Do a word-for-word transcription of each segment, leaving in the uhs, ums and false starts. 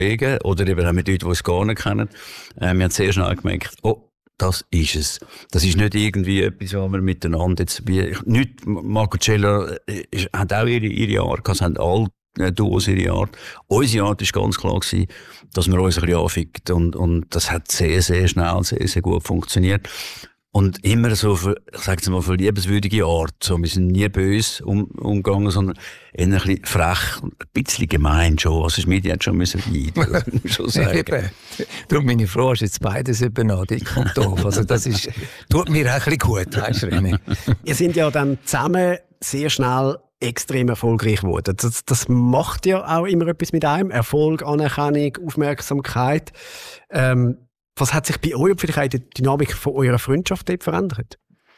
Kollegen oder eben auch mit Leuten, die uns gar nicht kennen. Äh, wir haben sehr schnell gemerkt, oh, das ist es. Das ist nicht irgendwie etwas, was wir miteinander jetzt, wie, nicht, Marco Cella hat auch ihre, ihre Art, es haben alle Duos ihre Art. Unsere Art war ganz klar gewesen, dass wir uns ein bisschen anfickt. Und, und das hat sehr, sehr schnell, sehr, sehr gut funktioniert. Und immer so, für, ich sage jetzt mal, für liebenswürdige Art. So, wir sind nie böse um, umgegangen, sondern eher ein bisschen frech, ein bisschen gemein schon. Also, das Medien hat schon müssen leiden, das muss ich schon sagen. Darum bin ich froh, hast jetzt beides eben noch, dick und doof. Also, das ist, tut mir auch ein bisschen gut, weißt du, René. Ihr seid ja dann zusammen sehr schnell extrem erfolgreich geworden. Das, das macht ja auch immer etwas mit einem. Erfolg, Anerkennung, Aufmerksamkeit. Ähm, Was hat sich bei euch vielleicht auch die Dynamik von eurer Freundschaft dort verändert?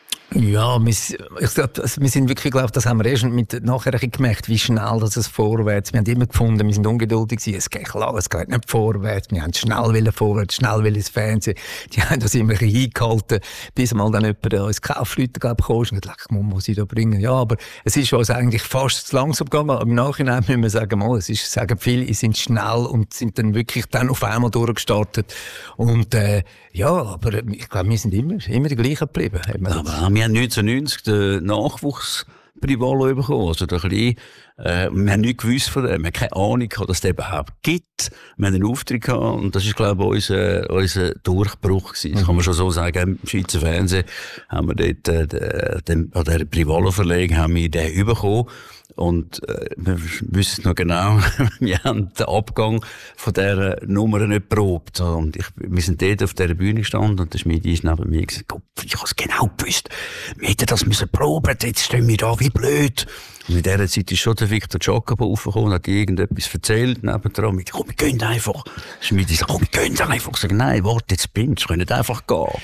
Ja, wir, ich glaub, wir sind wirklich, glaub, das haben wir erst mit, nachher gemerkt, wie schnell das es vorwärts. Wir haben immer gefunden, wir sind ungeduldig gewesen, es geht lang, es geht nicht vorwärts. Wir haben schnell vorwärts, schnell ins Fernsehen. Die haben das immer ein bisschen eingehalten, bis mal dann jemand uns Kaufleute kam und gesagt, man muss ich da bringen. Ja, aber es ist uns eigentlich fast zu langsam gegangen. Aber im Nachhinein müssen wir sagen, mal, es ist, sagen viele, sie sind schnell und sind dann wirklich dann auf einmal durchgestartet. Und, äh, ja, aber ich glaube, wir sind immer, immer die gleichen geblieben. Aber wir haben neunzehnhundertneunzig den Nachwuchs Privalo bekommen. Also der Kleine, äh, wir haben nichts gewusst von dem. Wir haben keine Ahnung gehabt, dass es den überhaupt gibt. Wir haben einen Auftritt gehabt und das ist, glaube ich, unser, unser Durchbruch gewesen. Das kann man schon so sagen. Im Schweizer Fernsehen haben wir dort, äh, den, an dieser Privalo-Verlegung haben wir den bekommen. Und äh, wir wissen noch genau, wir haben den Abgang von dieser Nummer nicht probt. Und ich, wir sind dort auf dieser Bühne gestanden und der Schmiedi ist neben mir gesagt, ich habe es genau gewusst. Wir hätten das müssen proben, jetzt stehen wir da wie blöd. Und in dieser Zeit ist schon der Victor Giacomo aufgekommen und hat irgendetwas erzählt nebendran. Ich komm, wir gehen einfach. Der Schmiedi sagt, komm, wir gehen einfach. Ich sage, nein, warte, jetzt bin's, wir können einfach gehen.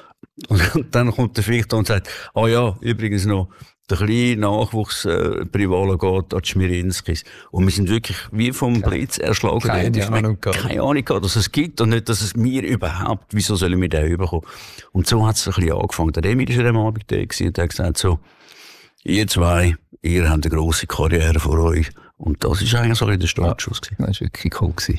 Und dann kommt der Victor und sagt, ah ja, übrigens noch, der kleine Nachwuchs äh, Privalo geht an die Schmirinskis. Und wir sind wirklich wie vom Blitz erschlagen. Keine Ahnung gehabt. Keine Ahnung gehabt, dass es gibt und nicht, dass es mir überhaupt, wieso sollen wir den überkommen? Und so hat es ein bisschen angefangen. Der Emil war an dem Abend da gewesen und hat gesagt so, ihr zwei, ihr habt eine grosse Karriere vor euch. Und das ist eigentlich so ein bisschen der Startschuss gewesen. Das war wirklich cool gewesen.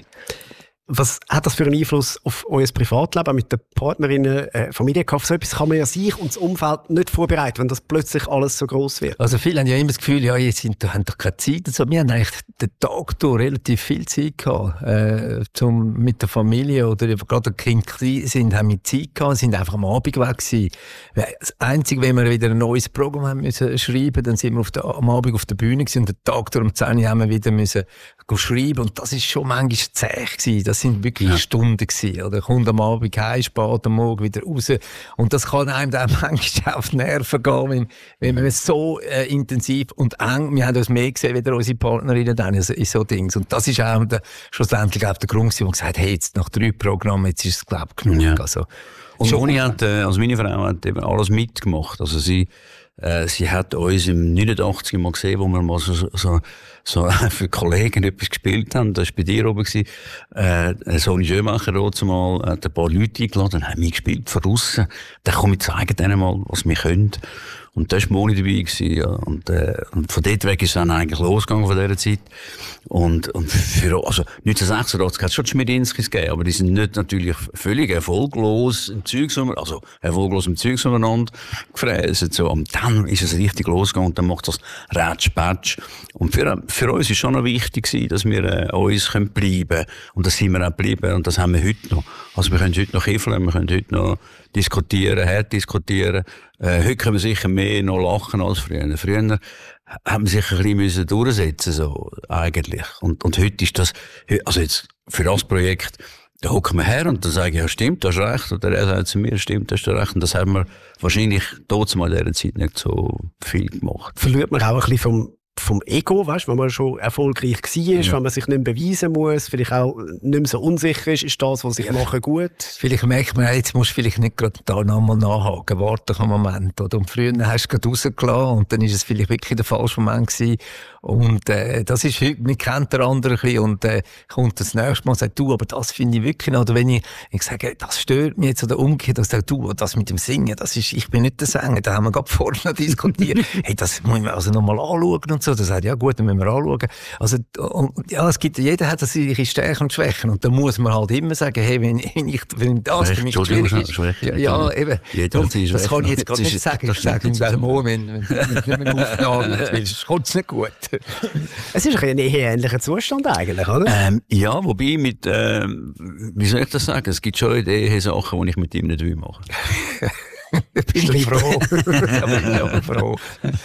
Was hat das für einen Einfluss auf euer Privatleben mit den Partnerinnen, äh, Familie gehabt? So etwas kann man ja sich und das Umfeld nicht vorbereiten, wenn das plötzlich alles so gross wird. Also viele haben ja immer das Gefühl, ja, jetzt sind, haben doch keine Zeit. Also wir haben eigentlich den Tag durch relativ viel Zeit gehabt, äh, zum, mit der Familie oder gerade die Kinder klein sind, haben wir Zeit gehabt, sind einfach am Abend weg gewesen. Das Einzige, wenn wir wieder ein neues Programm haben müssen schreiben, dann sind wir auf der, am Abend auf der Bühne gewesen und den Tag durch um zehn Uhr haben wir wieder müssen schreiben und das ist schon manchmal zäh gewesen. Das sind wirklich ja. Stunden gewesen, oder? Kommt am Abend heim, spät am Morgen wieder raus. Und das kann einem dann manchmal auf die Nerven gehen, wenn, wenn man so äh, intensiv und eng, wir haben uns mehr gesehen, wie unsere Partnerinnen dann in so, in so Dings. Und das ist auch der, schlussendlich auch der Grund gewesen, wo man gesagt hat, hey, jetzt nach drei Programmen, jetzt ist es, glaube ich, genug. Ja. Also, und Moni hat, äh, also meine Frau hat eben alles mitgemacht. Also sie, äh, sie hat uns im neunundachtzig mal gesehen, wo wir mal so, so, so für Kollegen etwas gespielt haben. Das war bei dir oben gewesen. Äh, Sonny Schömacher dazu mal, hat ein paar Leute eingeladen, haben wir gespielt von aussen. Dann komm, ich zeige denen mal, was wir können. Und da war Moni dabei gewesen, ja. Und, äh, und von dort weg ist es dann eigentlich losgegangen von dieser Zeit. Und, und für, also, neunzehnhundertsechsundachtzig hat es schon die Schmirinskis gegeben, aber die sind nicht natürlich völlig erfolglos im Zeug, also erfolglos im Zeug umeinander gefräset, so. Und dann ist es richtig losgegangen und dann macht das Rätsch-Pätsch. Und für, für uns ist schon noch wichtig gewesen, dass wir, äh, uns können bleiben. Und das sind wir auch geblieben. Und das haben wir heute noch. Also wir können heute noch kiffeln, wir können heute noch diskutieren, hart diskutieren. Äh, heute können wir sicher mehr noch lachen als früher. Früher haben wir sich ein bisschen müssen durchsetzen, so, eigentlich. Und, und heute ist das, also jetzt, für das Projekt, da hocken wir her und dann sage ich, ja, stimmt, du hast recht. Oder er sagt zu mir, stimmt, du hast recht. Und das haben wir wahrscheinlich trotzdem in dieser Zeit nicht so viel gemacht. Verliert man auch ein bisschen vom, vom Ego, weißt, wenn man schon erfolgreich war, ja. Wenn man sich nicht mehr beweisen muss, vielleicht auch nicht mehr so unsicher ist, ist das, was ich ja. mache, gut? Vielleicht merkt man, jetzt musst du vielleicht nicht gerade da nochmal nachhaken, warte einen Moment. Oder? Und früher hast du gerade rausgelassen und dann ist es vielleicht wirklich der falsche Moment gewesen. Und äh, das ist heute, man kennt den anderen ein bisschen und äh, kommt das nächste Mal und sagt, du, aber das finde ich wirklich noch. Oder wenn ich, ich sage, das stört mich jetzt, oder umgekehrt, dann sage du, das mit dem Singen, das ist, ich bin nicht der Sänger, da haben wir gerade vorher diskutiert. Hey, das muss ich mir also nochmal anschauen und und so. Da sagt ja gut, dann müssen wir anschauen. Also, und, ja, es gibt, jeder hat seine Stärken und Schwächen. Und da muss man halt immer sagen, hey, wenn, wenn ich, wenn das für mich schwierig ist. Ja, ja, eben. Jeder hat das kann ich jetzt gerade nicht sagen. Ich sage ihm dann morgen, wenn, wenn, wenn wir eine Aufnahme willst, kommt es nicht gut. Es ist ein eher ähnlicher Zustand eigentlich, oder? Ähm, ja, wobei mit, ähm, wie soll ich das sagen? Es gibt schon Ideen, Sachen, die ich mit ihm nicht will machen. Bin ich froh. Ja, bin ich auch froh.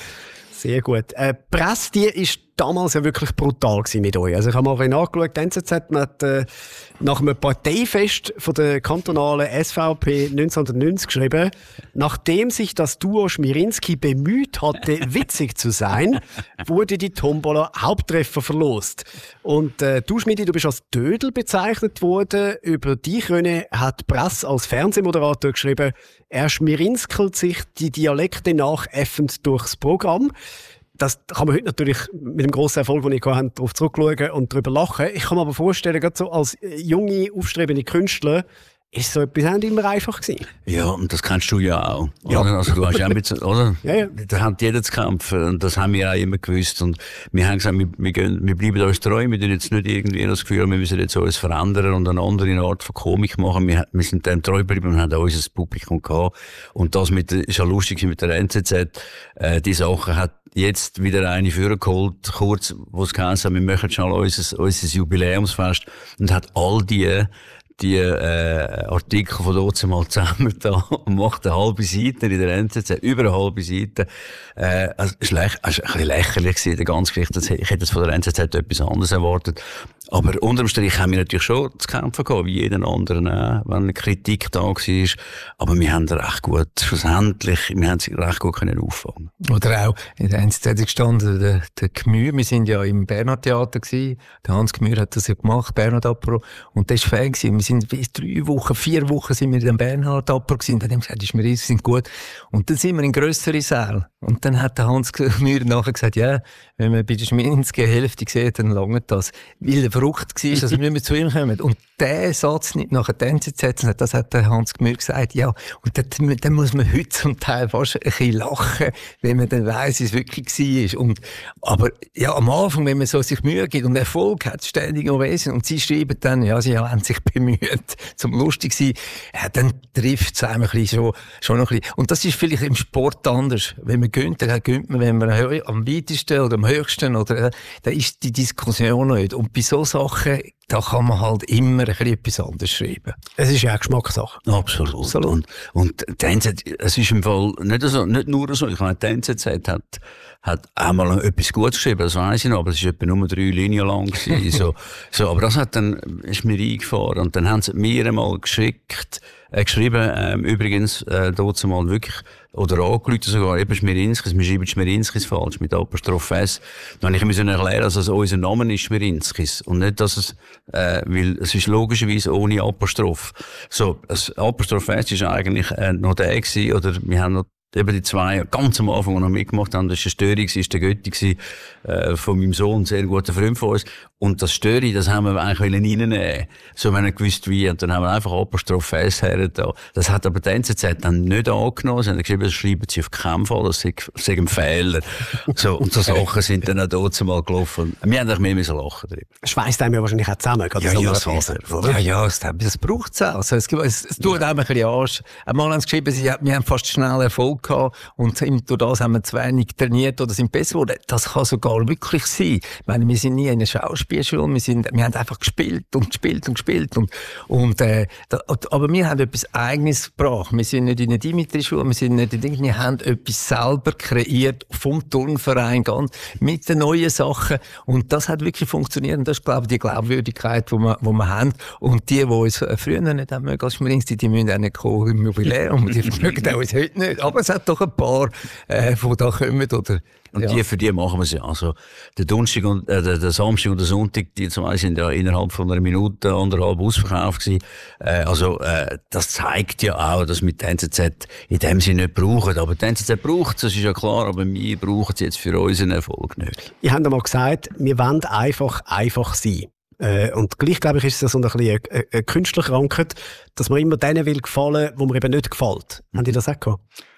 Sehr gut. Äh, die Presse, die ist damals ja wirklich brutal gewesen mit euch. Also ich habe mal nachgeschaut, die N Z Z hat äh, nach einem Parteifest von der kantonalen S V P neunzehnhundertneunzig geschrieben, nachdem sich das Duo Schmirinski bemüht hatte, witzig zu sein, wurde die Tombola Haupttreffer verlost. Und äh, du, Schmidi, du bist als Dödel bezeichnet worden. Über dich, René, hat die Presse als Fernsehmoderator geschrieben, er schmirinskelt sich die Dialekte nachäffend durchs Programm. Das kann man heute natürlich mit dem grossen Erfolg, den ich hatte, darauf zurückschauen und darüber lachen. Ich kann mir aber vorstellen, gerade so als junge, aufstrebende Künstler, ist so etwas auch immer einfach gewesen. Ja, und das kannst du ja auch. Ja. Oder? Also du hast ja auch mit, oder? Ja, ja. Da hat jeder zu kämpfen. Und das haben wir auch immer gewusst. Und wir haben gesagt, wir, wir, gehen, wir bleiben uns treu. Wir tun jetzt nicht irgendwie das Gefühl, wir müssen jetzt alles verändern und eine andere Art von Komik machen. Wir, wir sind dem treu geblieben und haben auch unser Publikum gehabt. Und das mit, ist ja lustig mit der N Z Z. Äh, die Sache hat jetzt wieder eine vorgeholt, kurz, wo es geheißen hat, wir machen schon unser, unser Jubiläumsfest. Und hat all die, die äh, Artikel von dort mal zusammen da und macht eine halbe Seite in der N Z Z, über eine halbe Seite. Äh, also, es war ein bisschen lächerlich gewesen, der ganze Geschichte. Ich hätte jetzt von der N Z Z etwas anderes erwartet. Aber unterm Strich haben wir natürlich schon zu kämpfen gehabt, wie jeden anderen auch, wenn eine Kritik da war. Aber wir haben recht gut, schlussendlich, wir haben sie recht gut können auffangen. Oder auch in der N Z Z gestanden, der, der Gmür, wir sind ja im Bernhard Theater gewesen, der Hans Gmür hat das ja gemacht, Bernhard Apero, und der ist Fan gewesen. Wir sind bis drei Wochen, vier Wochen sind wir in dem Bernhard Apero gewesen, und dann haben wir gesagt, ist mir riesig, sind gut. Und dann sind wir in grössere Säle. Und dann hat der Hans Gmür nachher gesagt, ja, wenn man bei der Schmirinski eine Hälfte sieht, dann langt das. Weil er verrückt war, dass wir nicht mehr zu ihm kommen. Und der Satz nicht nachher die N Z Z, das hat der Hans Gmür gesagt, ja. Und dann, dann muss man heute zum Teil fast ein bisschen lachen, wenn man dann weiss, wie es wirklich war. Und, aber, ja, am Anfang, wenn man so sich Mühe gibt und Erfolg hat, ständig gewesen, und sie schreiben dann, ja, sie haben sich bemüht, zum lustig zu sein, ja, dann trifft es einem ein bisschen schon, schon noch ein bisschen. Und das ist vielleicht im Sport anders. Wenn man gönnt, dann gönnt man, wenn man am weitesten oder am höchsten, oder, dann ist die Diskussion nicht. Und bei so Sachen, da kann man halt immer ein bisschen etwas anderes schreiben. Es ist ja auch Geschmackssache. Absolut. Absolut. Und, und die N Z Z, es ist im Fall nicht, so, nicht nur so, ich meine, die N Z Z hat, hat auch mal etwas Gutes geschrieben, das weiss ich noch, aber es war etwa nur drei Linien lang gewesen, so, so, aber das hat dann, ist mir eingefahren, und dann haben sie mir einmal geschickt, äh, geschrieben, ähm, übrigens, äh, dort mal wirklich, oder angerufen sogar, eben Schmirinskis, wir schreiben Schmirinskis falsch, mit Apostroph S. Dann habe ich mir erklären, dass also unser Name ist Schmirinskis. Und nicht, dass es, äh, weil es ist logischerweise ohne Apostroph. So, das Apostroph S ist eigentlich, äh, noch der gewesen, oder wir haben noch eben die zwei ganz am Anfang, die noch mitgemacht haben, das war der Störi, das war der Götti, äh, von meinem Sohn, ein sehr guter Freund von uns. Und das Störi, das haben wir eigentlich reinnehmen. So, wenn wir gewusst wie, und dann haben wir einfach Apostroph S her da. Das hat aber die N Z Z dann nicht angenommen. Sie haben geschrieben, das schreiben sie auf keinen Fall, das sei, sei ein Fehler. So, und so Sachen sind dann auch dort mal gelaufen. Wir haben auch mehr müssen lachen drüber. Schweißt einem ja wahrscheinlich auch zusammen, gerade ja, so ja, eine Phase, oder? Ja, ja, das, das braucht es auch. Also, es, es, es tut ja. einem ein bisschen Arsch. Einmal haben sie geschrieben, sie, wir haben fast schnell Erfolg gehabt, und durch das haben wir zu wenig trainiert oder sind besser geworden. Das kann sogar wirklich sein. Ich meine, wir sind nie in einer Schauspielschule, wir sind, wir haben einfach gespielt und gespielt und gespielt und, und, äh, da, aber wir haben etwas Eigenes gebracht. Wir sind nicht in einer Dimitri-Schule, wir sind nicht in Dingen, wir haben etwas selber kreiert vom Turnverein, ganz, mit den neuen Sachen. Und das hat wirklich funktioniert. Und das ist, glaube ich, die Glaubwürdigkeit, die wir, die wir haben. Und die, die uns früher nicht haben mögen, als Schmirinski, die müssen auch nicht kommen im Jubiläum. Die mögen uns heute nicht. Aber es hat doch ein paar, äh, die da kommen, oder? Und ja. die, für die machen wir es ja. Also, der Donnerstag und, äh, der, der Samstag und der Sonntag, die zwei sind ja innerhalb von einer Minute, anderthalb ausverkauft gewesen. Äh, also, äh, das zeigt ja auch, dass wir die N Z Z in dem Sinne nicht brauchen. Aber die N Z Z braucht es, das ist ja klar, aber wir brauchen es jetzt für unseren Erfolg nicht. Ich habe einmal gesagt, wir wollen einfach, einfach sein. Äh, und gleich, glaube ich, ist es so ein bisschen äh, äh, künstlich verankert, dass man immer denen will gefallen, wo man eben nicht gefällt. Mhm. Haben die das auch gehabt?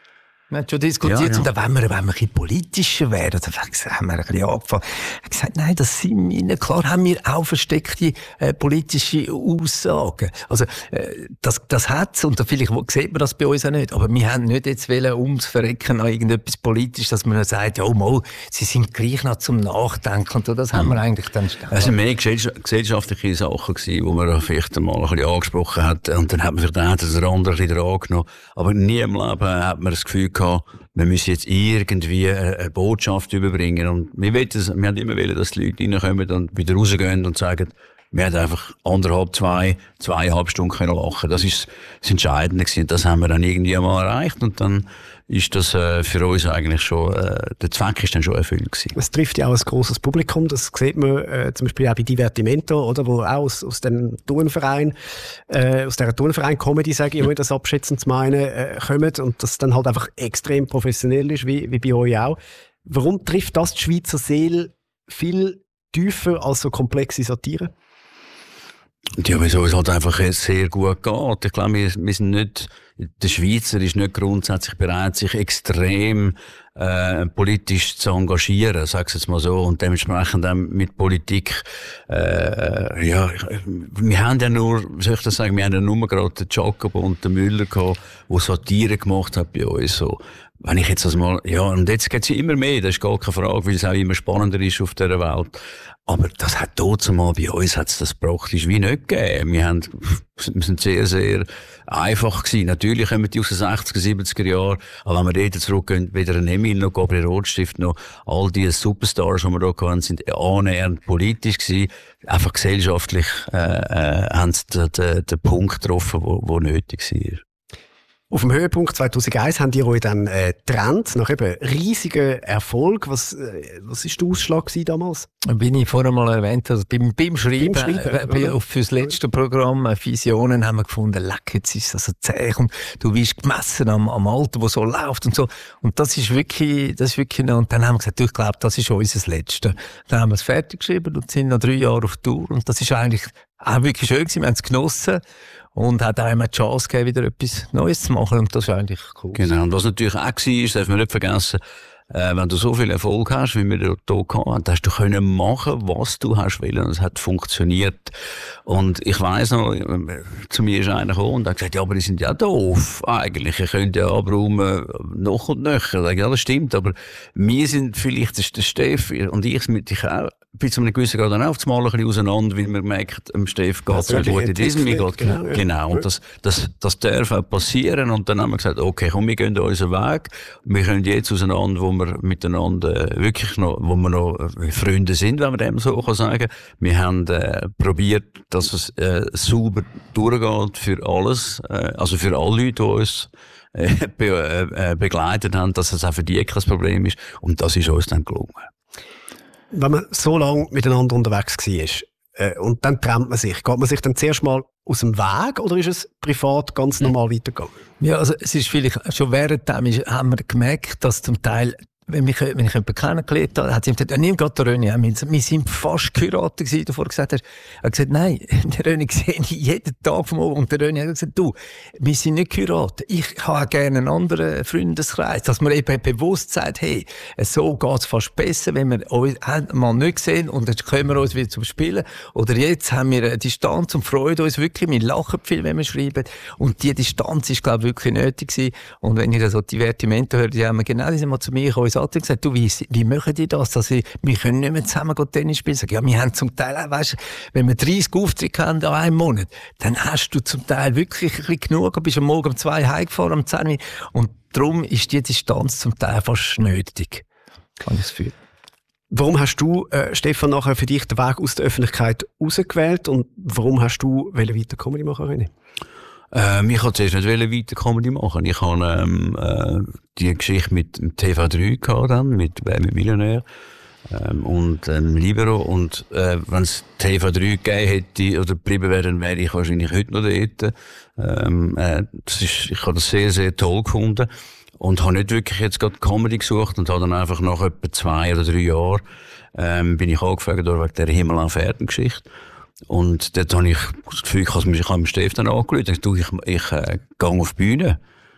Wir haben schon diskutiert, Ja, ja. und da wollen wir, wenn wir ein bisschen politischer werden, da haben wir ein bisschen angefangen. Ich habe gesagt, nein, das sind meine, klar haben wir auch versteckte äh, politische Aussagen. Also, äh, das, das hat's, und da vielleicht sieht man das bei uns auch nicht, aber wir haben nicht jetzt wollen, ums Verrecken an irgendetwas politisch, dass man dann sagt, ja, mal, sie sind gleich noch zum Nachdenken, und so, das haben wir eigentlich dann ständig. Es waren mehr gesellschaftliche Sachen gewesen, die man vielleicht einmal ein bisschen angesprochen hat, und dann hat man vielleicht das andere ein bisschen angenommen. Aber nie im Leben hat man das Gefühl gehabt, wir müssen jetzt irgendwie eine Botschaft überbringen. Und wir, wollen, wir haben immer wollen, dass die Leute reinkommen und wieder rausgehen und sagen, wir haben einfach anderthalb, zwei, zweieinhalb Stunden können lachen. Das ist das Entscheidende gewesen. Das haben wir dann irgendwie mal erreicht, und dann ist das äh, für uns eigentlich schon, äh, der Zweck ist dann schon erfüllt gewesen. Es trifft ja auch ein grosses Publikum, das sieht man äh, zum Beispiel auch bei Divertimento, oder, wo auch aus, aus dem Turnverein, äh, aus dieser Turnverein-Comedy, sage ich, ohne das abschätzend zu meinen, äh, kommen, und das dann halt einfach extrem professionell ist, wie, wie bei euch auch. Warum trifft das die Schweizer Seele viel tiefer als so komplexe Satire? Ja, wieso es halt einfach sehr gut geht. Ich glaube, wir, wir sind nicht, der Schweizer ist nicht grundsätzlich bereit, sich extrem äh, politisch zu engagieren, sag's jetzt mal so, und dementsprechend dann mit Politik, äh, ja, wir haben ja nur, wie soll ich das sagen, wir haben ja nur gerade den Jacob und den Müller gehabt, die Satire gemacht haben bei uns, so. Wenn ich jetzt das mal, ja, und jetzt geht's ja immer mehr, das ist gar keine Frage, weil es auch immer spannender ist auf dieser Welt. Aber das hat dort mal bei uns hat's das praktisch wie nicht gegeben. Wir haben, wir sind sehr, sehr einfach gewesen. Natürlich kommen die aus den sechziger, siebziger Jahren, aber wenn wir dort zurückgehen, weder ein Emil noch Gabriel Rotstift noch all die Superstars, die wir da hatten, sind annähernd politisch gewesen. Einfach gesellschaftlich, äh, äh, haben sie den, den, den Punkt getroffen, wo, wo nötig war. Auf dem Höhepunkt zweitausendeins haben die euch dann äh, getrennt, nach eben riesigen Erfolg. Was, äh, was ist der Ausschlag gewesen damals? Wie ich vorher mal erwähnt habe, beim, beim Schreiben, Beim Schreiben, äh, bei, für das letzte Programm, äh, Visionen, haben wir gefunden, leck, jetzt ist das so zäh, und du wirst gemessen am, am Alter, wo so läuft und so. Und das ist wirklich, das ist wirklich noch, und dann haben wir gesagt, du, ich glaube, das ist unser Letzte. Dann haben wir es fertig geschrieben und sind noch drei Jahre auf Tour, und das ist eigentlich auch wirklich schön gewesen, wir haben es genossen. Und hat einem eine Chance gegeben, wieder etwas Neues zu machen. Und das ist eigentlich cool. Genau. Und was natürlich auch war, das darf man nicht vergessen, äh, wenn du so viel Erfolg hast, wie wir hier hatten, hast du können machen, was du hast wollen. Und es hat funktioniert. Und ich weiss noch, zu mir ist einer gekommen und hat gesagt, ja, aber die sind ja doof, eigentlich. Ihr könnt ja abräumen, noch und nöcher. Ja, das stimmt. Aber wir sind vielleicht, das ist der Steff und ich mit dich auch, bis zu einem gewissen Grad dann auch zu mal ein bisschen auseinander, weil man merkt, dem Steff geht es so gut in diesem, mir geht genau, ja. Genau. Und das, das, das darf auch passieren. Und dann haben wir gesagt, okay, komm, wir gehen unseren Weg. Wir können jetzt auseinander, wo wir miteinander äh, wirklich noch, wo wir noch äh, Freunde sind, wenn man dem so kann sagen. Wir haben äh, probiert, dass es äh, sauber durchgeht für alles, äh, also für alle Leute, die uns äh, be äh, begleitet haben, dass es auch für die kein Problem ist. Und das ist uns dann gelungen. Wenn man so lange miteinander unterwegs war, äh, und dann trennt man sich, geht man sich dann zuerst mal aus dem Weg, oder ist es privat ganz normal weitergegangen? Ja, also es ist vielleicht, schon währenddem ist, haben wir gemerkt, dass zum Teil, wenn ich, wenn ich jemanden kennengelernt habe, hat sie ihm gesagt, ja, nimm gerade den René. Wir, wir sind fast geheiratet gewesen, davor gesagt hast. Er hat gesagt, nein, den René sehe ich jeden Tag vom Abend. Und der René hat gesagt, du, wir sind nicht geheiratet. Ich habe gerne einen anderen Freundeskreis. Dass man eben bewusst sagt, hey, so geht's fast besser, wenn wir uns mal nicht sehen und jetzt können wir uns wieder zum Spielen. Oder jetzt haben wir eine Distanz und freuen uns wirklich. Wir lachen viel, wenn wir schreiben. Und die Distanz ist, glaube ich, wirklich nötig gewesen. Und wenn ich so Divertimento höre, die haben genau, die sind mal zu mir gekommen, und gesagt, du, wie, wie machen die das? Dass ich, wir können nicht mehr zusammen Tennis spielen. Sag, ja, wir haben zum Teil auch, weißt, wenn wir dreißig Aufträge haben in einem Monat, dann hast du zum Teil wirklich ein bisschen genug. Du bist am Morgen um zwei heimgefahren, um zehn Uhr. Und darum ist die Distanz zum Teil fast nötig. Kann ich das fühlen. Warum hast du, äh, Stefan, nachher für dich den Weg aus der Öffentlichkeit rausgewählt, und warum hast du weiter Comedy machen, René? Ähm, ich wollte zuerst nicht weiter Comedy machen. Ich habe ähm, äh, die Geschichte mit dem T V drei gehabt, dann, mit «Wer wird Millionär?» ähm, und ähm, Libero. Und äh, wenn es T V drei gegeben hätte oder geblieben wäre, dann wäre ich wahrscheinlich heute noch dort. Ähm, äh, das ist, ich habe das sehr, sehr toll gefunden und habe nicht wirklich jetzt gerade Comedy gesucht und habe dann einfach nach etwa zwei oder drei Jahren ähm, bin ich angefragt wegen der Himmel an Pferden-Geschichte. Und dort habe ich das Gefühl, ich habe mich dem Steff dann angerufen. Ich, ich, ich äh, gehe auf die Bühne.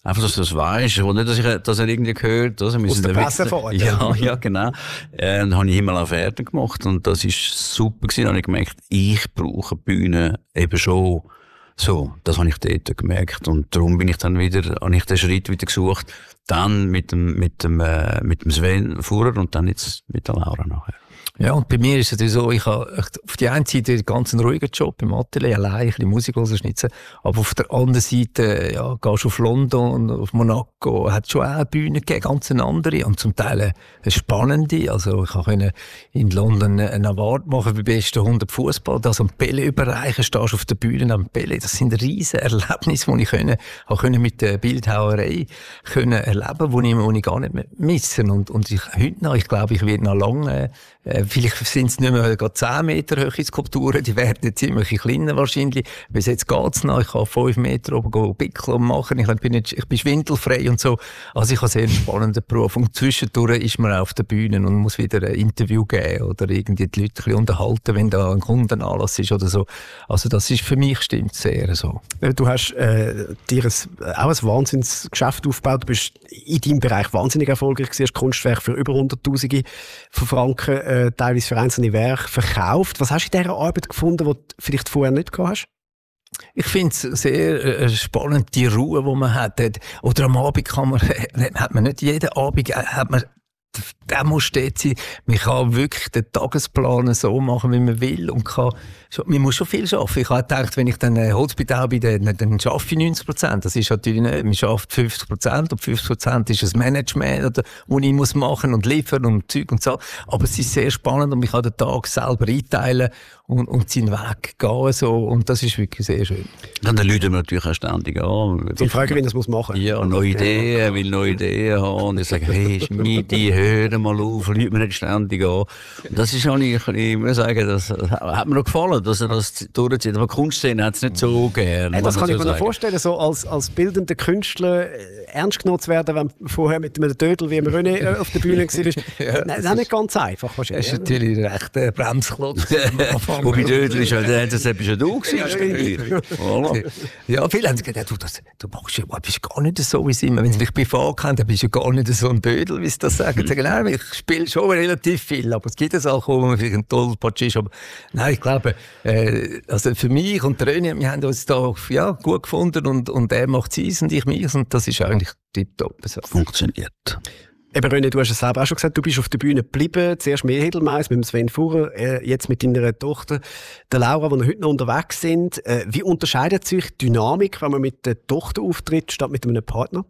Einfach, dass du das weisst. Und nicht, dass, ich, dass er irgendwie gehört. Also, aus der Presse fahren. Ja, ja, genau. Äh, dann habe ich Himmel auf Erden gemacht. Und das ist super gewesen. Dann habe ich gemerkt, ich brauche Bühne eben schon. So, das habe ich dort gemerkt. Und darum bin ich dann wieder, habe ich den Schritt wieder gesucht. Dann mit dem, mit dem, äh, mit dem Sven Fuhrer und dann jetzt mit der Laura nachher. Ja, und bei mir ist es so, ich habe auf die einen Seite einen ganz ruhigen Job im Atelier, allein ein bisschen Musik schnitzen, aber auf der anderen Seite, ja, gehst du auf London, auf Monaco, hat schon auch eine Bühne gegeben, ganz eine andere und zum Teil eine spannende. Also ich konnte in London einen Award machen für die besten hundert Fußball, das am Pele überreichen, stehst auf der Bühne am Pele. Das sind riesen Erlebnisse, die ich können, auch können mit der Bildhauerei können erleben, die ich, die ich gar nicht mehr missen. Und, und ich, heute noch, ich glaube, ich werde noch lange, äh, vielleicht sind es nicht mehr gerade zehn Meter hohe Skulpturen, die werden ziemlich kleiner wahrscheinlich. Bis jetzt geht's noch. Ich kann fünf Meter oben gehen, Pickel machen. Ich bin, nicht, ich bin schwindelfrei und so. Also ich habe sehr einen spannenden Beruf. Und zwischendurch ist man auf der Bühne und muss wieder ein Interview geben oder irgendwie die Leute ein bisschen unterhalten, wenn da ein Kundenanlass ist oder so. Also das ist für mich stimmt sehr so. Du hast äh, dir ein, auch ein Wahnsinnsgeschäft aufgebaut. Du bist in deinem Bereich wahnsinnig erfolgreich gewesen. Hast Kunstwerke für über hunderttausende von Franken äh, teilweise für einzelne Werke verkauft. Was hast du in dieser Arbeit gefunden, die du vielleicht vorher nicht gehabt hast? Ich finde es sehr äh, spannend, die Ruhe, die man hat. Oder am Abend kann man, hat man nicht jeden Abend, hat man der muss dort sein. Man kann wirklich den Tagesplan so machen, wie man will. Und kann, man muss schon viel arbeiten. Ich habe gedacht, wenn ich dann Holzbildhauer bin, dann, dann arbeite ich neunzig Prozent. Das ist natürlich nicht. Man arbeitet fünfzig Prozent und fünfzig Prozent ist das Management, oder, das ich muss machen und liefern und Zeug und so. Aber es ist sehr spannend und ich kann den Tag selber einteilen und, und seinen Weg gehen. So. Und das ist wirklich sehr schön. Dann läuten wir natürlich auch ständig an. Zum Fragen, wie das muss machen. Ja, neue Ideen, will neue Ideen haben. Und ich sage, hey, ist meine Idee, hör mal auf, läuten wir nicht ständig an. Das ist eigentlich, ich muss sagen, das hat mir noch gefallen, dass er das durchzieht. Aber Kunstszene hat es nicht so gern. Hey, das kann so ich mir noch vorstellen, so als, als bildender Künstler äh, ernst genommen zu werden, wenn vorher mit einem Dödel wie René äh, auf der Bühne war. ja, das ist auch nicht ganz einfach. Das ist natürlich recht ein Bremsklotz. Wobei Dödel ist ja, das bist ja du gewesen. Voilà. Ja, viele haben gesagt, du, das, du machst ja, du bist gar nicht so, wie es immer, wenn sie mich privat kennen, dann bist du ja gar nicht so ein Dödel, wie sie das sagen. Sie sagen, nein, ich spiele schon relativ viel, aber es gibt es auch, wo man vielleicht ein toller Patsch ist, aber nein, ich glaube, äh, also für mich und René, wir haben uns da, ja, gut gefunden und, und er macht es und ich mich und das ist eigentlich tipptopp. So. Funktioniert. Eben, René, du hast es selber auch schon gesagt, du bist auf der Bühne geblieben, zuerst mit Edelmeiss, mit dem Sven Fuhrer, äh, jetzt mit deiner Tochter, der Laura, die heute noch unterwegs sind. Äh, wie unterscheidet sich die Dynamik, wenn man mit der Tochter auftritt, statt mit einem Partner?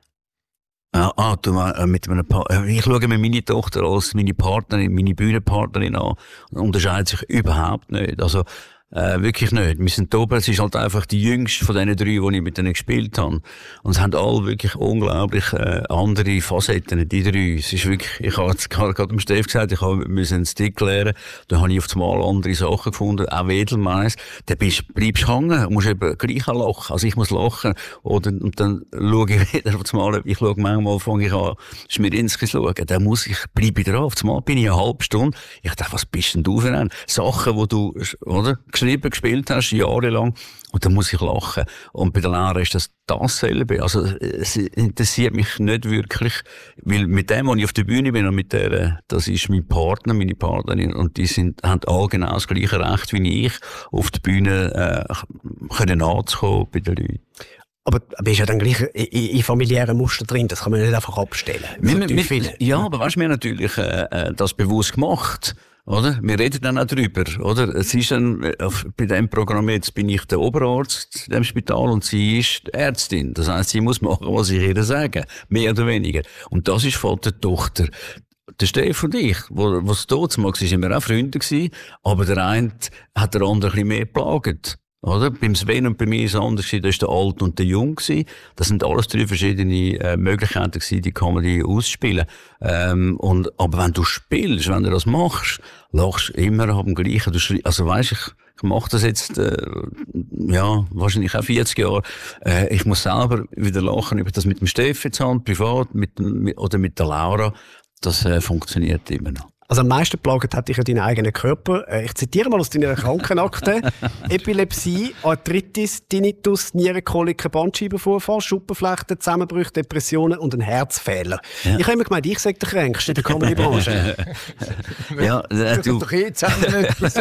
Ah, ah du, äh, mit einem pa- ich schaue mir meine Tochter als meine Partnerin, meine Bühnenpartnerin an und unterscheidet sich überhaupt nicht. Also, Äh, wirklich nicht. Wir sind oben, es ist halt einfach die jüngste von diesen drei, die ich mit denen gespielt habe. Und es haben alle wirklich unglaublich äh, andere Facetten, die drei. Es ist wirklich, ich habe gerade dem Steff gesagt, ich habe müssen einen Stick lernen. Da habe ich auf einmal andere Sachen gefunden, auch Edelmeiss. Da bist, bleibst hängen, musst eben gleich auch lachen. Also ich muss lachen. Oder, und dann schaue ich wieder auf einmal, ich schaue manchmal, fange ich an, Schmirinski zu schauen. Dann muss ich, bleibe ich drauf. Auf einmal bin ich eine halbe Stunde. Ich dachte, was bist denn du für ein? Sachen, die du, oder? Geschrieben, gespielt hast, jahrelang. Und dann muss ich lachen. Und bei der Laura ist das dasselbe. Also, es interessiert mich nicht wirklich, weil mit dem, wo ich auf der Bühne bin und mit der, das ist mein Partner, meine Partnerin, und die sind, haben alle genau das gleiche Recht wie ich, auf der Bühne, äh, können anzukommen bei den Leuten. Aber du bist ja dann gleich in, in familiären Muster drin, das kann man nicht einfach abstellen. Wir, wir, ja, aber weißt du, wir haben natürlich äh, das bewusst gemacht. Oder? Wir reden dann auch drüber, oder? Es ist dann, auf, bei dem Programm jetzt bin ich der Oberarzt in dem Spital und sie ist die Ärztin. Das heisst, sie muss machen, was ich ihr sage. Mehr oder weniger. Und das ist von der Tochter. Der Steff und ich, wo, was dort mag, sind wir auch Freunde gewesen, aber der eine hat der andere ein bisschen mehr geplagt. Oder? Beim Sven und bei mir ist es anders gewesen, da ist der Alt und der Jung gewesen. Das sind alles drei verschiedene äh, Möglichkeiten gewesen, die Comedy auszuspielen. Ähm, und, aber wenn du spielst, wenn du das machst, lachst du immer ab dem Gleichen. Du schrei- also weisst, ich, ich mache das jetzt, äh, ja, wahrscheinlich auch vierzig Jahre. Äh, ich muss selber wieder lachen, ob ich das mit dem Steff jetzt habe, privat, mit, mit, oder mit der Laura. Das äh, funktioniert immer noch. Also am meisten plagt hat dich ja dein eigener Körper. Ich zitiere mal aus deiner Krankenakte. Epilepsie, Arthritis, Tinnitus, Nierenkoliken, Bandscheibenvorfall, Schuppenflechten, Zusammenbrüche, Depressionen und ein Herzfehler. Ja. Ich habe immer gemeint, ich sage der Kränkste in der Comedy-Branche. Ja, äh, du... doch eh zusammen etwas.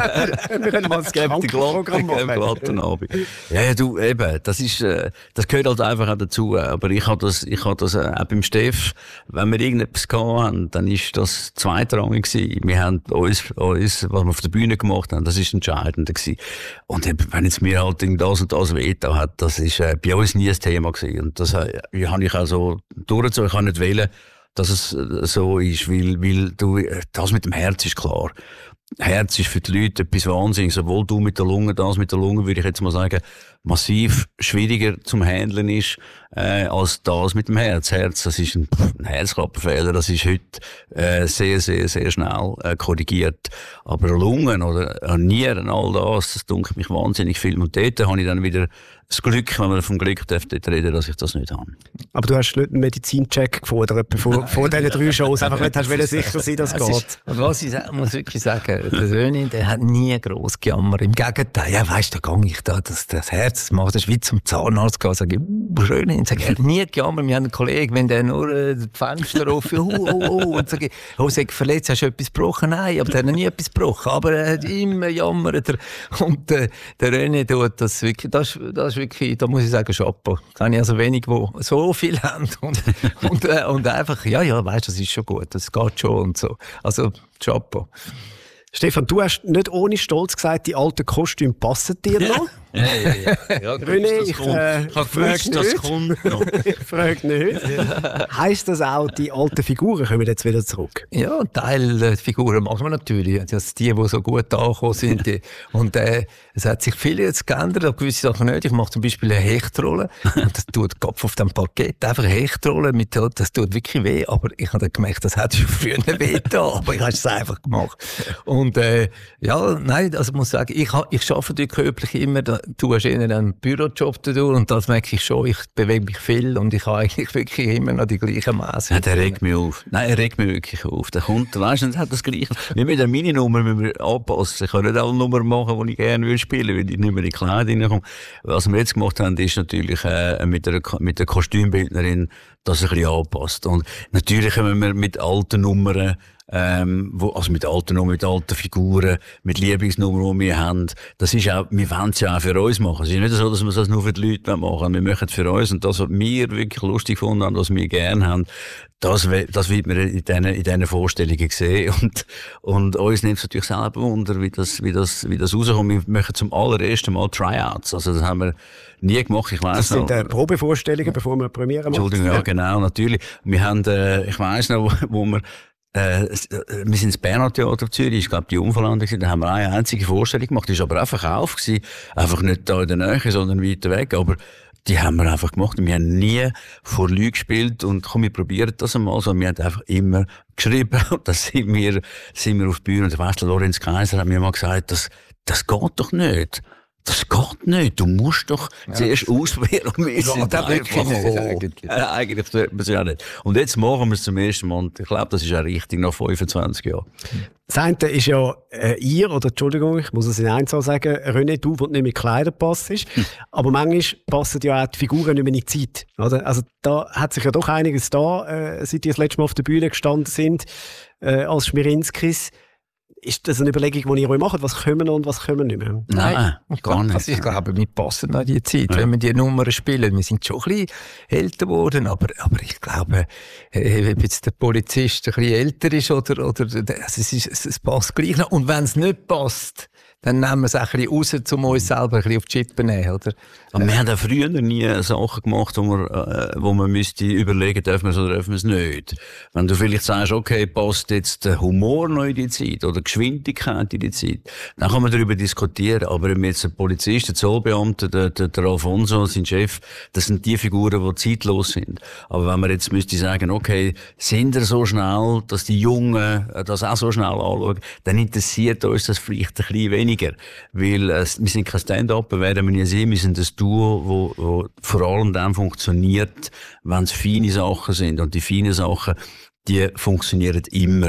Wir können mal das Krankenprogramm machen. Ja, ja, du, eben, das ist, äh, das gehört halt einfach auch dazu. Aber ich habe das, ich habe das äh, auch beim Steff, wenn wir irgendetwas gehabt haben, dann ist das zweitrangig gewesen. Wir haben uns, uns, was wir auf der Bühne gemacht haben, das ist entscheidend gewesen. Und wenn jetzt mir halt das und das wehgetan hat, das ist äh, bei uns nie ein Thema gewesen. Und das äh, habe ich auch so durchgezogen. Ich kann nicht wählen, dass es äh, so ist, weil, weil du, äh, das mit dem Herz ist klar. Herz ist für die Leute etwas Wahnsinniges. Sowohl du mit der Lunge, das mit der Lunge, würde ich jetzt mal sagen, massiv schwieriger zum Handeln ist, äh, als das mit dem Herz. Herz, das ist ein, ein Herzklappenfehler, das ist heute, äh, sehr, sehr, sehr schnell, äh, korrigiert. Aber Lungen oder äh, Nieren, all das, das dunkelt mich wahnsinnig viel. Und dort habe ich dann wieder das Glück, wenn man vom Glück dort reden, dass ich das nicht habe. Aber du hast nicht einen Medizincheck gefordert, bevor, vor diesen drei Shows, einfach nicht hast du sicher sein, dass es geht. Ist, und was ich muss wirklich sagen, der Söhne, der hat nie gross gejammert. Im Gegenteil, ja, weisst du, da gehe ich da, das, das Herz, das macht, das ist wie zum Zahnarzt gehen, sage ich, uh, schön, und sage, er hat nie gejammert. Wir haben einen Kollegen, wenn der nur äh, die Fenster offen, oh, oh, oh, und sage ich, oh, sag, verletzt, hast du etwas gebrochen? Nein, aber der hat nie etwas gebrochen, aber er hat immer jammert. Und äh, der René tut das wirklich, das, das ist wirklich, da muss ich sagen, Chapeau. Da habe ich also wenig, die so viel haben und, und, äh, und einfach, ja, ja, weisst, das ist schon gut, das geht schon und so. Also, Chapeau. Stefan, du hast nicht ohne Stolz gesagt, die alten Kostüme passen dir noch. Ja, ja, ja. ja René, ich, äh, ich habe gewusst, das kommt noch. Ich frage nicht. Heisst das auch, die alten Figuren kommen jetzt wieder zurück? Ja, ein Teil der Figuren machen wir natürlich. Das die, die so gut angekommen sind. Die. Und äh, es hat sich viel jetzt geändert, aber gewisse Sachen nicht. Ich mache zum Beispiel eine Hechtrolle. Und das tut Kopf auf dem Parkett. Einfach eine Hechtrolle, mit, das tut wirklich weh. Aber ich habe dann gemerkt, das hat schon früher nicht weh getan. Aber ich habe es einfach gemacht. Und äh, ja, nein, also ich muss sagen, ich, ich arbeite natürlich körperlich immer. Da, du hast eher einen Bürojob dadurch und das merke ich schon. Ich bewege mich viel und ich habe eigentlich wirklich immer noch die gleichen Maße. Ja, der regt mich auf. Nein, er regt mich wirklich auf. Der kommt, weißt du, und hat das Gleiche. Wie mit der Mini-Nummer müssen wir anpassen. Ich kann nicht alle Nummern machen, die ich gerne will spielen, weil ich nicht mehr in die Kleider reinkomme. Was wir jetzt gemacht haben, ist natürlich äh, mit der mit der Kostümbildnerin das ein bisschen anpasst. Und natürlich kommen wir mit alten Nummern, ähm, wo, also mit alten Nummern, mit alten Figuren, mit Lieblingsnummern, die wir haben. Das ist auch, wir wollen es ja auch für uns machen. Es ist nicht so, dass wir das nur für die Leute machen. Wir machen es für uns. Und das, was wir wirklich lustig gefunden haben, was wir gerne haben, das, das wird man in diesen, in diesen Vorstellungen sehen. Und, und uns nimmt es natürlich selber Wunder, wie das, wie das, wie das rauskommt. Wir machen zum allerersten Mal Tryouts. Also, das haben wir nie gemacht. Ich weiss das sind noch, äh, Probevorstellungen, bevor wir Premiere machen. Entschuldigung, ja, genau, natürlich. Wir haben, äh, ich weiss noch, wo, wo wir, Äh, wir sind ins Bernhard Theater Zürich, ich glaube die Unverlande gewesen, da haben wir eine einzige Vorstellung gemacht, die war aber auch verkauft gewesen, einfach nicht da in der Nähe, sondern weiter weg, aber die haben wir einfach gemacht und wir haben nie vor Leuten gespielt und komm, wir probieren das einmal, sondern wir haben einfach immer geschrieben und dann sind wir, sind wir auf die Bühne und der Weißt, Lorenz Kaiser hat mir mal gesagt, das, das geht doch nicht. Das geht nicht. Du musst doch ja. zuerst ausprobieren und wir sind einfach nicht, eigentlich. Äh, eigentlich tut man es ja nicht. Und jetzt machen wir es zum ersten Mal. Ich glaube, das ist auch richtig nach fünfundzwanzig Jahren. Das eine ist ja äh, ihr, oder Entschuldigung, ich muss es in eins sagen, René, du, der nicht mit Kleidern passt. Hm. Aber manchmal passen ja auch die Figuren nicht mehr in die Zeit. Oder? Also da hat sich ja doch einiges da, äh, seit die das letzte Mal auf der Bühne gestanden sind, äh, als Schmirinskis. Ist das eine Überlegung, die ihr euch macht? Was können wir und was können wir nicht mehr? Nein, gar nicht. Also ich glaube, wir passen an die Zeit, ja. Wenn wir die Nummern spielen. Wir sind schon ein bisschen älter geworden, aber, aber ich glaube, äh, ob jetzt der Polizist ein bisschen älter ist oder, oder also es, ist, es passt gleich noch. Und wenn es nicht passt, dann nehmen wir es auch ein bisschen raus, um uns selber ein bisschen auf die Chippe zu nehmen, oder? Aber wir haben auch früher nie Sachen gemacht, wo man, äh, wo man müsste überlegen, dürfen wir es oder dürfen wir es nicht. Wenn du vielleicht sagst, okay, passt jetzt der Humor noch in die Zeit oder die Geschwindigkeit in die Zeit, dann kann man darüber diskutieren. Aber wenn jetzt ein Polizist, ein Zollbeamter, der, der, der Alfonso, sein Chef, das sind die Figuren, die zeitlos sind. Aber wenn man jetzt müsste sagen, okay, sind wir so schnell, dass die Jungen das auch so schnell anschauen, dann interessiert uns das vielleicht ein bisschen weniger. Weil äh, wir sind kein Stand-up, werden wir nie sehen, wir sind ein Duo, wo, wo vor allem dann funktioniert, wenn es feine Sachen sind. Und die feinen Sachen, die funktionieren immer.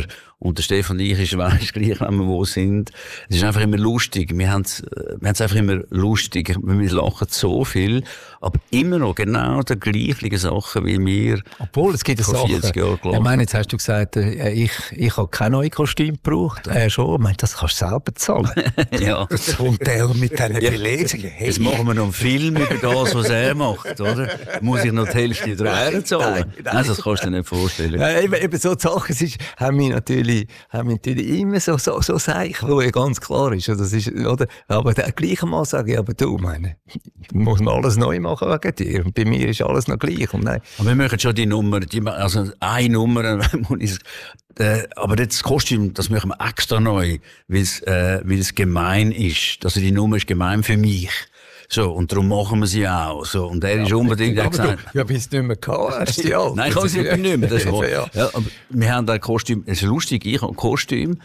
Und der Stefan und ich ist weiss gleich, wenn wir wo sind. Es ist einfach immer lustig. Wir haben es, wir haben es einfach immer lustig. Wir lachen so viel, aber immer noch genau die gleichen Sachen wie wir. Obwohl, es gibt ja Sachen. Ich meine, jetzt hast du gesagt, ich, ich habe kein neues Kostüm gebraucht. Er schon. Ich meine, das kannst du selber zahlen. Ja. Das kommt der mit diesen ja. Belegen. Hey. Jetzt machen wir noch einen Film über das, was er macht, oder? Muss ich noch die Hälfte drüber zahlen? Nein, nein, das kannst du dir nicht vorstellen. Ja, eben, eben so Sachen ist, haben wir natürlich, haben wir natürlich immer so, so, so Zeichen, wo ja ganz klar ist. Das ist, oder? Aber der gleiche Mal sage ich, aber du, meine, muss man alles neu machen wegen dir. Und bei mir ist alles noch gleich. Und nein. Aber wir machen schon die Nummer, die, also eine Nummer, muss äh, aber das Kostüm, das machen wir extra neu, weil es, äh, weil es gemein ist. Also die Nummer ist gemein für mich. So, und darum machen wir sie auch. So, und er ja, ist unbedingt, er gesagt, du, ja, bis du nicht mehr gehabt hast, ja. Nein, ich kann es nicht mehr, das ist wahr. Ja. Ja, aber wir haben ein Kostüm, es ist lustig, ich habe ein Kostüm,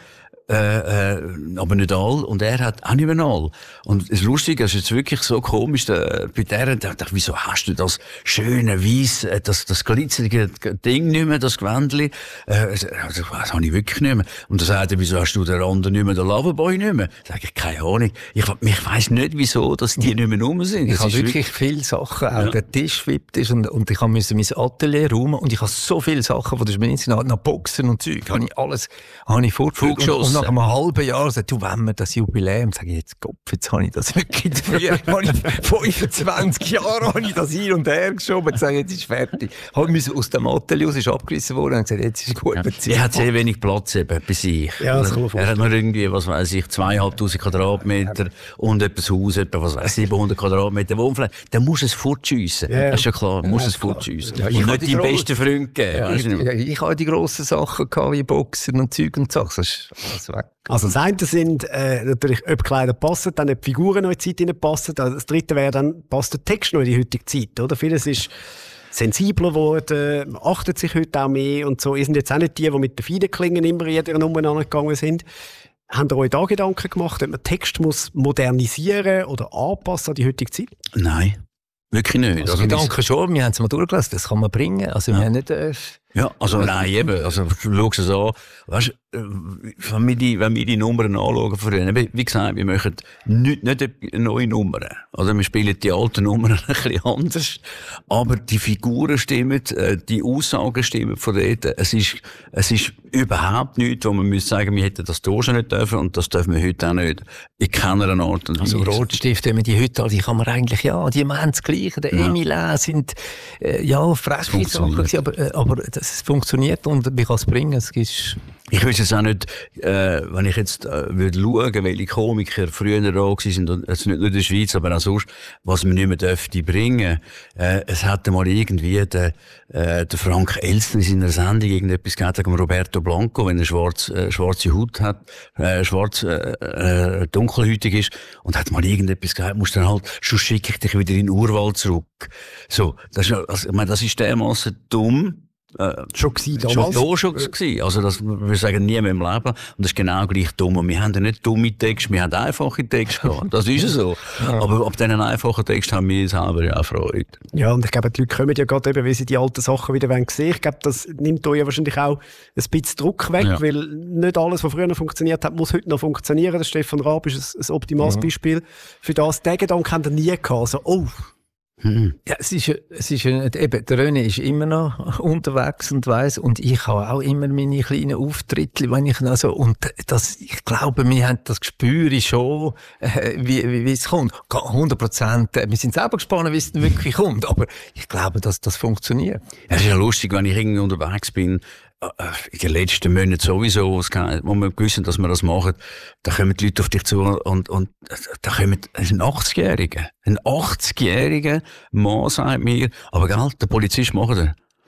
Äh, äh, aber nicht all. Und er hat auch nicht mehr all. Und es ist lustig, es ist jetzt wirklich so komisch, der, bei der, der dachte, wieso hast du das schöne, weiss, das, das glitzerige Ding nicht mehr, das Gewändli? Äh, also, das habe ich wirklich nicht mehr. Und dann sagt er, wieso hast du den anderen nicht mehr, den Loverboy nicht mehr? Sag ich, keine Ahnung. Ich, ich weiss nicht, wieso, dass die nicht mehr rum sind. Ich habe wirklich, wirklich viele Sachen, auch ja. Der Tisch flippt ist und, und ich musste mein Atelier räumen und ich habe so viele Sachen, die mir nach, nach Boxen und Zeug, habe ich alles, habe ich fortgeschossen. Nach einem halben Jahr sagt du, wenn wir das Jubiläum, sage ich jetzt, Kopf, jetzt habe ich das wirklich früher, fünfundzwanzig Jahre habe ich das hin und her geschoben, jetzt sage ich, jetzt ist fertig. Habe müssen aus dem Atelier aus, ist abgerissen worden und gesagt, jetzt ist gut. Ja. Er hat sehr wenig Platz eben bei sich. Ja, das kann man vorstellen. Er hat nur irgendwie, was weiß ich, zweieinhalbtausend Quadratmeter ja. und etwas Haus, etwa, was weiß ich, siebenhundert Quadratmeter Wohnfläche. Dann muss es fortschiessen. Ja. Das ist ja klar, ja, muss es fortschiessen. Ja, ich habe die besten Freunde gegeben. Ja, ich, ja, ich habe die grossen Sachen gehabt, wie Boxen und Zeug und Sachen. Das ist alles weg. Also das eine sind äh, natürlich, ob Kleider passen, dann ob die Figuren noch in die Zeit passen. Das dritte wäre dann, passt der Text noch in die heutige Zeit, oder? Vieles ist sensibler geworden, man achtet sich heute auch mehr und so. Ihr sind jetzt auch nicht die, die mit den Feidenklingen immer in jeder Nummer angegangen sind. Habt ihr euch da Gedanken gemacht, ob man Text muss modernisieren oder anpassen an die heutige Zeit? Nein, wirklich nicht. Also, also Gedanken schon, wir haben es mal durchgelassen, das kann man bringen. Also ja. wir haben nicht... Äh, Ja, also nein, eben, also schau es an. Weißt, wenn wir die, wenn wir die Nummern anschauen früher, wie gesagt, wir machen nicht, nicht eine neue Nummer. Also wir spielen die alten Nummern ein bisschen anders, aber die Figuren stimmen, die Aussagen stimmen von dort. Es ist, es ist überhaupt nichts, wo man muss sagen, wir hätten das hier schon nicht dürfen und das dürfen wir heute auch nicht. In keiner Art und Weise. Also Rotstift, wenn man die heute alle, die kann man eigentlich, ja, die haben das Gleiche. Der ja. Emil sind, äh, ja, freche Sachen, aber, äh, aber es funktioniert und ich kann es bringen. Es ist ich weiß jetzt auch nicht, äh, wenn ich jetzt äh, würde schauen, welche Komiker früher da gewesen sind, und jetzt nicht nur in der Schweiz, aber auch sonst, was man nicht mehr dürfte bringen. Äh, es hatte mal irgendwie der, äh, der Frank Elstner in seiner Sendung irgendetwas gesagt, gegen Roberto Blanco, wenn er schwarz, äh, schwarze Haut hat, äh, schwarz, äh, äh, dunkelhäutig ist, und hat mal irgendetwas gesagt, musst dann halt, schon schicke ich dich wieder in den Urwald zurück. So, das ist, also, ich meine, das ist dermassen dumm. Äh, schon gewesen, damals? Schon da schon gewesen. Also, das, wir sagen nie mehr im Leben. Und das ist genau gleich dumm. Und wir haben ja nicht dumme Texte, wir haben einfache Texte gehabt. Das ist so. Ja. Aber ab diesen einfachen Texten haben wir selber ja auch Freude. Ja, und ich glaube, die Leute kommen ja gerade eben, weil sie die alten Sachen wieder sehen wollen. Ich glaube, das nimmt euch ja wahrscheinlich auch ein bisschen Druck weg, ja. weil nicht alles, was früher noch funktioniert hat, muss heute noch funktionieren. Der Stefan Raab ist ein, ein optimales ja. Beispiel für das. Den Gedanken haben wir nie gehabt. Also, oh, Hm. Ja, es ist, es ist, eben, der René ist immer noch unterwegs und weiss, und ich habe auch immer meine kleinen Auftritte, wenn ich noch so, und das, ich glaube, wir haben das Gespür schon, äh, wie, wie, wie es kommt. hundert Prozent, wir sind selber gespannt, wie es denn wirklich kommt, aber ich glaube, dass das funktioniert. Es ist ja lustig, wenn ich irgendwie unterwegs bin, in den letzten Monaten sowieso, wo wir wissen, dass wir das machen, da kommen die Leute auf dich zu und, und da kommen ein achtzigjähriger, ein achtzigjähriger Mann sagt mir, aber gell, der Polizist macht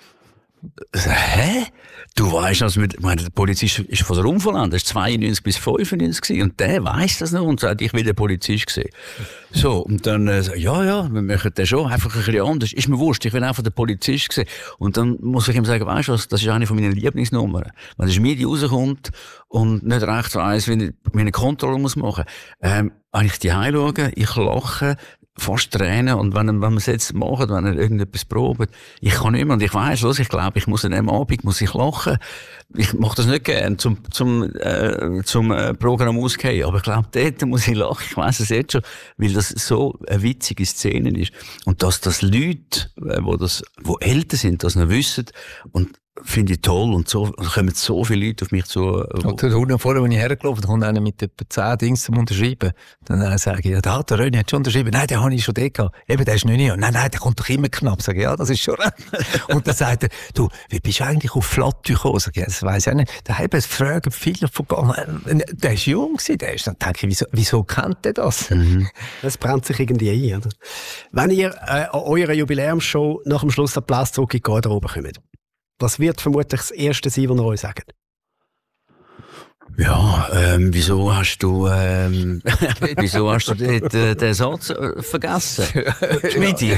das. Hä? Du weißt, also mit, ich meine, der Polizist ist von der Unfallland, das war zweiundneunzig bis fünfundneunzig gewesen, und der weiss das noch und sagt, ich will den Polizist sehen. So, und dann, äh, ja, ja, wir machen den schon, einfach ein bisschen anders. Ist mir wurscht, ich will einfach den Polizist sehen. Und dann muss ich ihm sagen, weißt du was, das ist eine von meinen Lieblingsnummern. Wenn das Midi rauskommt und nicht recht weiss, wie ich meine Kontrolle muss machen, ähm, wenn ich die heimschaue, ich lache, fast Tränen. Und wenn, wenn man es jetzt macht, wenn er irgendetwas probt, ich kann nicht mehr. Und ich weiss, was ich glaube, ich muss an dem Abend muss ich lachen. Ich mache das nicht gern, zum, zum, äh, zum äh, Programm ausgehen. Aber ich glaube, dort muss ich lachen. Ich weiss es jetzt schon, weil das so eine witzige Szene ist. Und dass das Leute, äh, wo das, wo älter sind, das noch wissen. Und finde ich toll. Und so kommen so viele Leute auf mich zu. Und da unten vorne, wo ich hergelaufen, da kommt einer mit etwa zehn Dings zum Unterschreiben. Dann sage ich, ja, da hat der Röni hat schon unterschrieben. Nein, den habe ich schon da gehabt. Eben, der ist nicht mehr. Nein, nein, der kommt doch immer knapp. Sag ich, ja, das ist schon recht. Und dann sagt er, du, wie bist du eigentlich auf Flattü gekommen? Sag ich, ja, das weiss ich nicht. Da haben es fragen viele von, der ist jung gewesen, der ist. Dann denke ich, wieso, wieso kennt der das? Mhm. Das brennt sich irgendwie ein, oder? Wenn ihr äh, an eurer Jubiläumsshow nach dem Schluss Applaus zurück in die Garderobe kommt, was wird vermutlich das Erste sein, was ihr euch sagt? Ja, ähm, wieso hast du, ähm, wieso hast du dort, äh, den Satz äh, vergessen? Schmidi.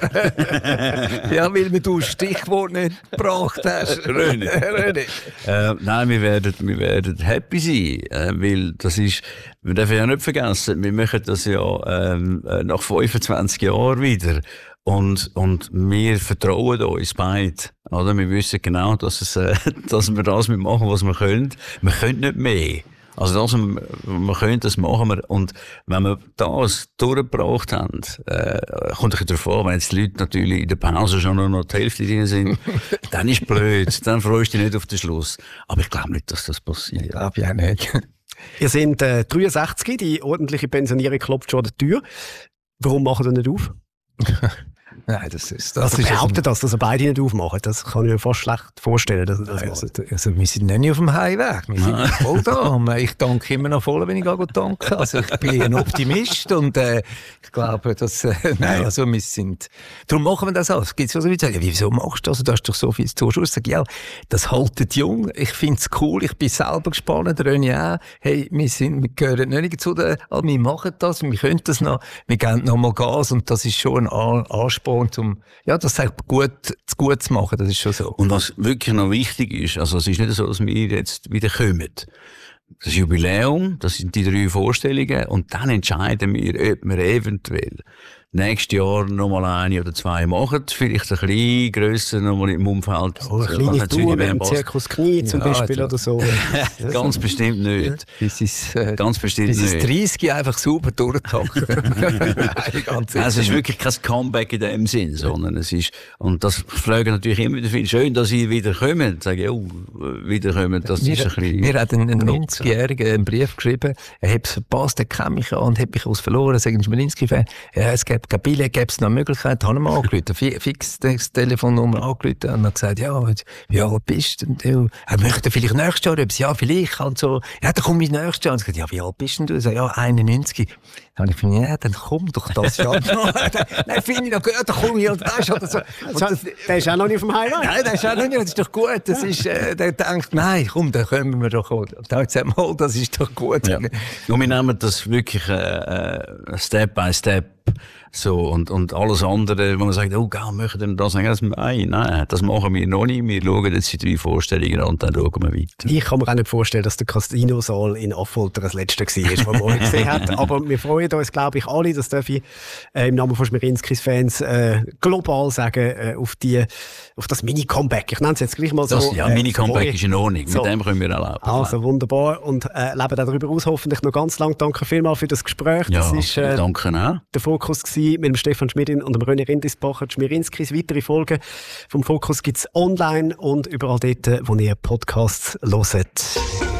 Ja, weil du das Stichwort nicht gebracht hast. Röni. Röni. Äh, nein, wir werden, wir werden happy sein, äh, weil das ist, wir dürfen ja nicht vergessen, wir machen das ja, ähm, nach fünfundzwanzig Jahren wieder. Und, und wir vertrauen uns beide. Oder? Wir wissen genau, dass, es, äh, dass wir das machen, was wir können. Wir können nicht mehr. Also das, wir, wir können, das machen wir. Und wenn wir das durchgebracht haben, äh, kommt ein darauf an, wenn jetzt die Leute natürlich in der Pause schon noch die Hälfte drin sind, dann ist blöd. Dann freust du dich nicht auf den Schluss. Aber ich glaube nicht, dass das passiert. Ich glaube ja nicht. Ihr seid äh, dreiundsechzig, die ordentliche Pensionierung klopft schon an der Tür. Warum machen ihr nicht auf? Nein, das ist, das also ist behauptet das, dass ihr beide nicht aufmachen. Das kann ich mir fast schlecht vorstellen. Dass das also, also, wir sind nicht auf dem Heimweg. Wir sind voll da. Ich danke immer noch voll, wenn ich gehe danke. Also, ich bin ein Optimist und, äh, ich glaube, dass, äh, nein, also, wir sind, darum machen wir das auch. Es gibt so Leute, die sagen, ja, wieso machst du das? Du hast doch so viel zu tun. Ich sage, ja, das haltet jung. Ich find's cool. Ich bin selber gespannt. Der Röni auch. Hey, wir sind, wir gehören nicht zu den, also, wir machen das, wir können das noch. Wir geben noch mal Gas und das ist schon ein Ansporn. Um, ja, das gut, zu gut zu machen, das ist schon so. Und was wirklich noch wichtig ist, also es ist nicht so, dass wir jetzt wieder kommen. Das Jubiläum, das sind die drei Vorstellungen und dann entscheiden wir, ob wir eventuell nächstes Jahr nochmal eine oder zwei machen, vielleicht ein bisschen grösser nochmal im Umfeld. Oh, eine kleine Tour mit dem Zirkus Knie zum ja, Beispiel oder so. Ganz bestimmt nicht. Das ist, äh, ganz bestimmt das nicht. ist dreißig einfach sauber durchgetaktet. Es ist wirklich kein Comeback in dem Sinn, sondern es ist, und das fragen natürlich immer wieder viel, schön, dass sie wieder kommen. Sage ich, oh, wieder kommen, das mir, ist ein bisschen... Mir hat ein, ein neunzigjähriger einen Brief geschrieben, er hat es verpasst, er kennt mich an und hat mich aus verloren, sagen Schmirinski-Fan. Ja, es gibt kein Billett, gäbe es noch eine Möglichkeit, habe ich mal angerufen, fix die Telefonnummer angerufen und hat gesagt, ja, wie alt bist du? Er möchte vielleicht nächstes Jahr etwas, ja, vielleicht, und so. Ja, dann komme ich nächstes Jahr. Und ich gesagt, ja, wie alt bist denn du? Ich sage, ja, einundneunzig. Dann habe ich gedacht, ja, dann komm doch das Jahr noch. Nein, finde ich noch gut, dann komm ich und das oder so. Und das, der ist auch noch nicht auf dem Highway. Nein, der ist auch noch nicht, das ist doch gut. Das ist, äh, der denkt, nein, komm, dann können wir doch auch. Da hat gesagt, mal, das ist doch gut. Ja. Und wir nehmen das wirklich, äh, Step by Step. So, und, und alles andere, wo man sagt, oh, gell, möchten wir das? Nein, nein, das machen wir noch nicht. Wir schauen jetzt die drei Vorstellungen an und dann schauen wir weiter. Ich kann mir auch nicht vorstellen, dass der Casino-Saal in Affolter das letzte war, was man vorher gesehen hat. Aber wir freuen uns, glaube ich, alle, das darf ich äh, im Namen von Schmirinskis-Fans äh, global sagen, äh, auf, die, auf das Mini-Comeback. Ich nenne es jetzt gleich mal so. Das, ja, äh, Mini-Comeback ist in Ordnung. So. Mit dem können wir erlauben. Also, wunderbar. Und äh, leben darüber aus, hoffentlich noch ganz lang. Danke vielmals für das Gespräch. Ja, das ist äh, danke auch. Der Fokus gewesen mit dem Stefan Schmirin und dem Röni Rindisbacher. Die Schmirinskis. Weitere Folgen vom Fokus gibt es online und überall dort, wo ihr Podcasts hört.